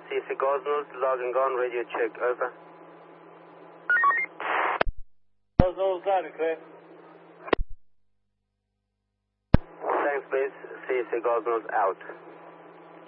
CSA Gosnells, logging on, radio check, over. Gosnells, loud and clear. Thanks, base. CSA Gosnells, out.